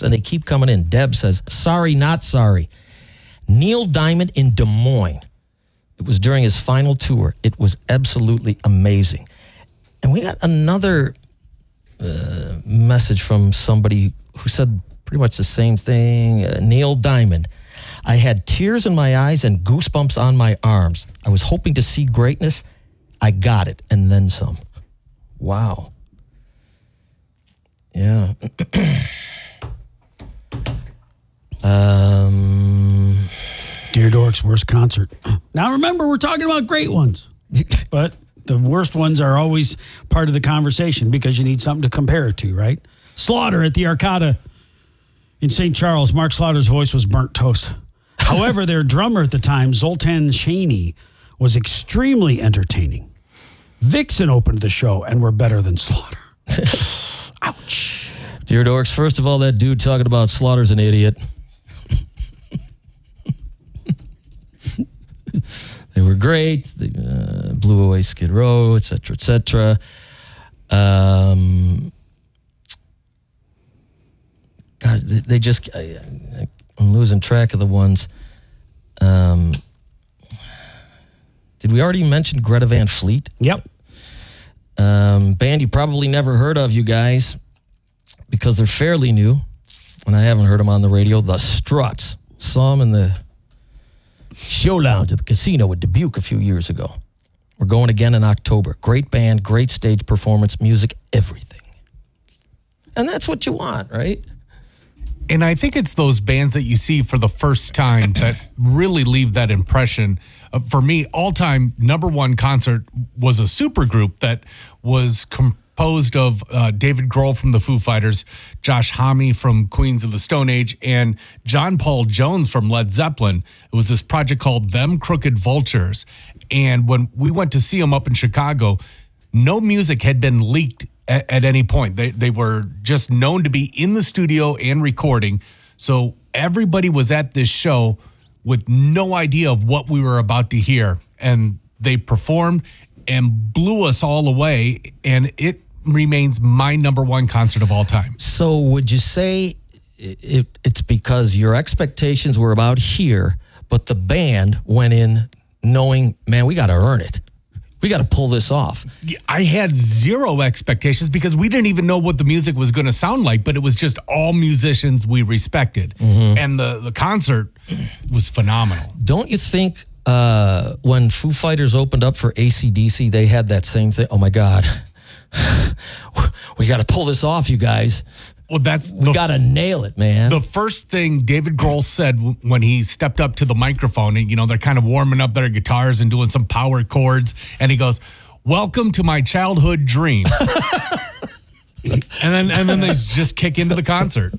and they keep coming in. Deb says, sorry, not sorry. Neil Diamond in Des Moines. It was during his final tour. It was absolutely amazing. And we got another message from somebody who said pretty much the same thing. Neil Diamond. I had tears in my eyes and goosebumps on my arms. I was hoping to see greatness. I got it, and then some. Wow. Yeah. Dear Dork's worst concert. Now remember, we're talking about great ones. But the worst ones are always part of the conversation because you need something to compare it to, right? Slaughter at the Arcada in St. Charles. Mark Slaughter's voice was burnt toast. However, their drummer at the time, Zoltan Chaney, was extremely entertaining. Vixen opened the show and were better than Slaughter. Ouch. Dear Dorks, first of all, that dude talking about Slaughter's an idiot. They were great. They blew away Skid Row, et cetera, et cetera. God, they just... I'm losing track of the ones. Did we already mention Greta Van Fleet? Yep. Band you probably never heard of, you guys, because they're fairly new, and I haven't heard them on the radio. The Struts. Saw them in the show lounge at the casino at Dubuque a few years ago. We're going again in October. Great band, great stage performance, music, everything. And that's what you want, right? And I think it's those bands that you see for the first time that really leave that impression. For me, all-time number one concert was a supergroup that was composed of David Grohl from the Foo Fighters, Josh Homme from Queens of the Stone Age, and John Paul Jones from Led Zeppelin. It was this project called Them Crooked Vultures. And when we went to see them up in Chicago, no music had been leaked at any point. They were just known to be in the studio and recording. So everybody was at this show with no idea of what we were about to hear. And they performed and blew us all away. And it remains my number one concert of all time. So would you say it's because your expectations were about here, but the band went in knowing, man, we got to earn it. We got to pull this off. I had zero expectations because we didn't even know what the music was going to sound like, but it was just all musicians we respected. Mm-hmm. And the concert was phenomenal. Don't you think when Foo Fighters opened up for AC/DC, they had that same thing? Oh, my God. We got to pull this off, you guys. Well, we got to nail it, man. The first thing David Grohl said when he stepped up to the microphone, and they're kind of warming up their guitars and doing some power chords, and he goes, "Welcome to my childhood dream." and then they just kick into the concert.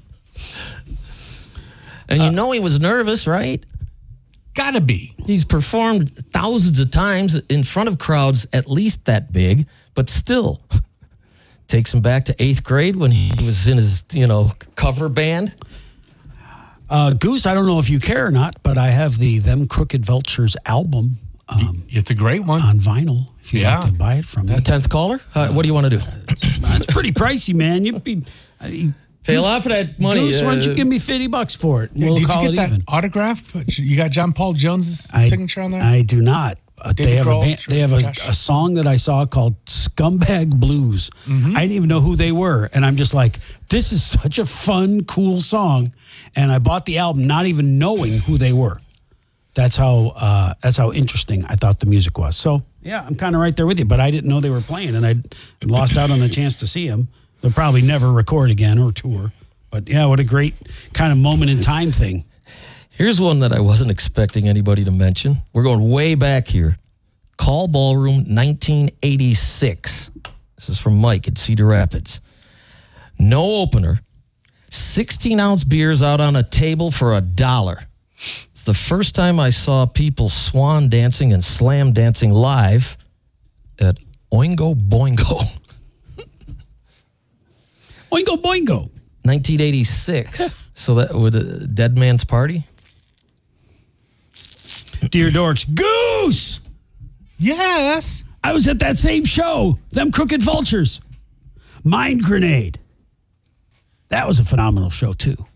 And he was nervous, right? Gotta be. He's performed thousands of times in front of crowds at least that big, but still. Takes him back to 8th grade when he was in his, cover band. Goose, I don't know if you care or not, but I have the Them Crooked Vultures album. It's a great one. On vinyl, if you'd like to buy it from me. 10th caller? What do you want to do? It's pretty pricey, man. You'd be... Pay a lot for that money. Goose, why don't you give me $50 for it? We'll Did call you get it that autographed? You got John Paul Jones' signature on there? I do not. They have a song that I saw called Scumbag Blues. Mm-hmm. I didn't even know who they were. And I'm just like, this is such a fun, cool song. And I bought the album not even knowing who they were. That's how interesting I thought the music was. So, yeah, I'm kind of right there with you. But I didn't know they were playing, and I lost out on the chance to see them. They'll probably never record again or tour. But, yeah, what a great kind of moment in time thing. Here's one that I wasn't expecting anybody to mention. We're going way back here. Call Ballroom 1986. This is from Mike at Cedar Rapids. No opener. 16-ounce beers out on a table for $1. It's the first time I saw people swan dancing and slam dancing live at Oingo Boingo. Oingo Boingo. 1986. So that would a Dead Man's Party? Dear Dorks, Goose! Yes. I was at that same show, Them Crooked Vultures. Mind Grenade. That was a phenomenal show, too.